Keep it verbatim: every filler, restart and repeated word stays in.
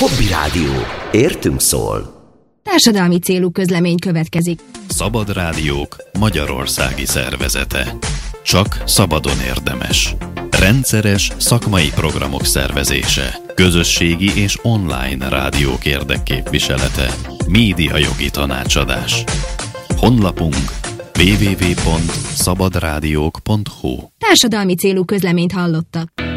Hobby Rádió. Értünk szól. Társadalmi célú közlemény következik. Szabad Rádiók Magyarországi Szervezete. Csak szabadon érdemes. Rendszeres szakmai programok szervezése. Közösségi és online rádiók érdekképviselete. Médiajogi tanácsadás. Honlapunk double-u double-u double-u pont szabadrádiók pont hu. Társadalmi célú közleményt hallottak.